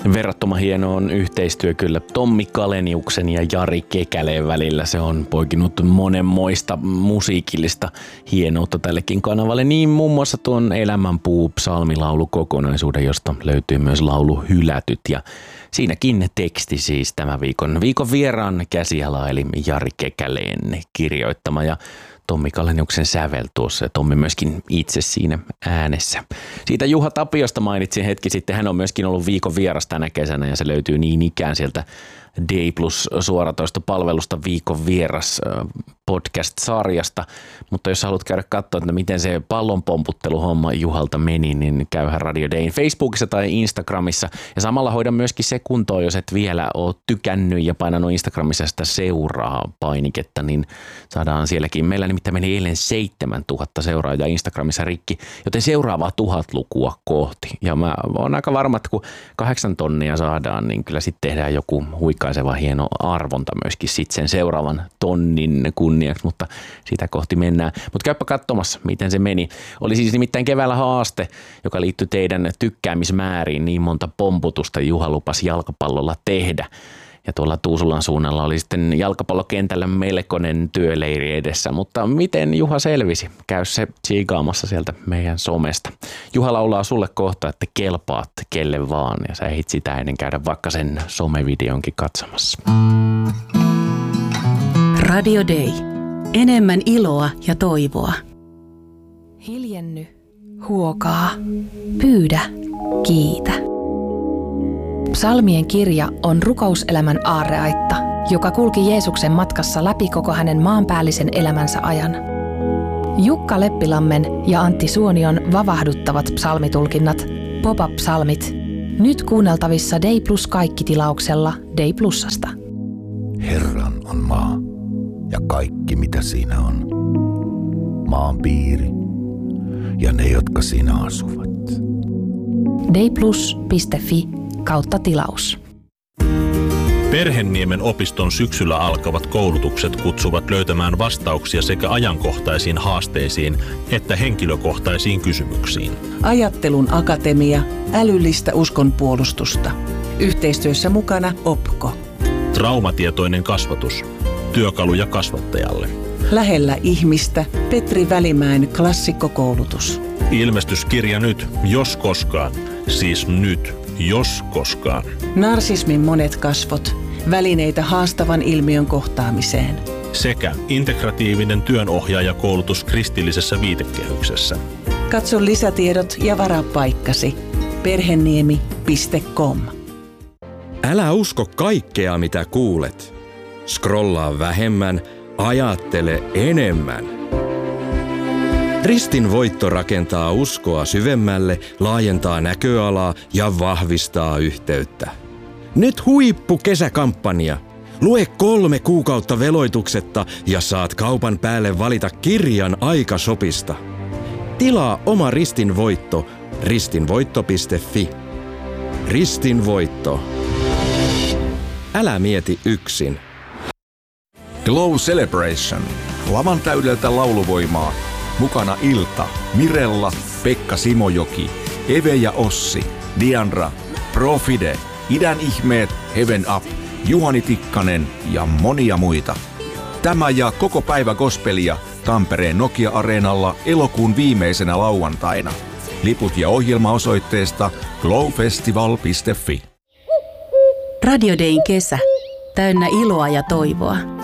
Verrattoman hieno on yhteistyö kyllä Tommi Kaleniuksen ja Jari Kekäleen välillä. Se on poikinut monenmoista musiikillista hienoutta tällekin kanavalle. Niin muun muassa tuon Elämänpuu psalmilaulukokonaisuuden, josta löytyy myös laulu Hylätyt. Ja siinäkin teksti siis tämä viikon vieraan käsiala eli Jari Kekäleen kirjoittama ja Tommi Kaleniuksen sävel tuossa ja Tommi myöskin itse siinä äänessä. Siitä Juha Tapiosta mainitsin hetki sitten. Hän on myöskin ollut viikon vieras tänä kesänä ja se löytyy niin ikään sieltä D Plus suoratoistopalvelusta Viikon vieras podcast-sarjasta. Mutta jos haluat käydä katsoa, että miten se pallonpomputteluhomma Juhalta meni, niin käyhän Radio Dayn Facebookissa tai Instagramissa. Ja samalla hoida myöskin se kuntoon, jos et vielä ole tykännyt ja painanut Instagramissa sitä seuraa-painiketta, niin saadaan sielläkin. Meillä nimittäin meni eilen 7000 seuraajaa Instagramissa rikki, joten seuraavaa 1000-lukua kohti. Ja mä oon aika varma, että kun 8 tonnia saadaan, niin kyllä sitten tehdään joku huikaiseva hieno arvonta myöskin sitten sen seuraavan tonnin kunniaksi, mutta sitä kohti mennään. Mutta käypä katsomassa, miten se meni. Oli siis nimittäin keväällä haaste, joka liittyi teidän tykkäämismääriin. Niin monta pomputusta Juha lupasi jalkapallolla tehdä. Ja tuolla Tuusulan suunnalla oli sitten jalkapallokentällä melkoinen työleiri edessä, mutta miten Juha selvisi? Käy se tsiikaamassa sieltä meidän somesta. Juha laulaa sulle kohta, että kelpaat kelle vaan ja sä ehdit sitä ennen käydä vaikka sen somevideonkin katsomassa. Radio Day. Enemmän iloa ja toivoa. Hiljenny, huokaa, pyydä, kiitä. Psalmien kirja on rukouselämän aarreaitta, joka kulki Jeesuksen matkassa läpi koko hänen maanpäällisen elämänsä ajan. Jukka Leppilammen ja Antti Suonion vavahduttavat psalmitulkinnat, pop-up-psalmit, nyt kuunneltavissa Day Plus -kaikki-tilauksella Day Plusasta. Herran on maa ja kaikki mitä siinä on, maan piiri ja ne jotka siinä asuvat. dayplus.fi/tilaus. Perhenniemen opiston syksyllä alkavat koulutukset kutsuvat löytämään vastauksia sekä ajankohtaisiin haasteisiin että henkilökohtaisiin kysymyksiin. Ajattelun akatemia, älyllistä uskonpuolustusta. Yhteistyössä mukana OPKO. Traumatietoinen kasvatus. Työkaluja kasvattajalle. Lähellä ihmistä Petri Välimäen klassikkokoulutus. Ilmestyskirja nyt, jos koskaan. Siis nyt, jos koskaan. Narsismin monet kasvot. Välineitä haastavan ilmiön kohtaamiseen. Sekä integratiivinen työnohjaajakoulutus kristillisessä viitekehyksessä. Katso lisätiedot ja varaa paikkasi. Perheniemi.com. Älä usko kaikkea, mitä kuulet. Scrollaa vähemmän, ajattele enemmän. Ristin voitto rakentaa uskoa syvemmälle, laajentaa näköalaa ja vahvistaa yhteyttä. Nyt huippukesäkampanja. Lue 3 kuukautta veloituksetta ja saat kaupan päälle valita kirjan aikasopista. Tilaa oma Ristin voitto ristinvoitto.fi. Ristin voitto. Älä mieti yksin. Glow Celebration. Lavan täydeltä lauluvoimaa. Mukana Ilta, Mirella, Pekka Simojoki, Eve ja Ossi, Diandra, Profide, Idän ihmeet, Heaven Up, Juhani Tikkanen ja monia muita. Tämä ja koko päivä gospelia Tampereen Nokia-areenalla elokuun viimeisenä lauantaina. Liput ja ohjelma osoitteesta glowfestival.fi. Radio Dayn kesä. Täynnä iloa ja toivoa.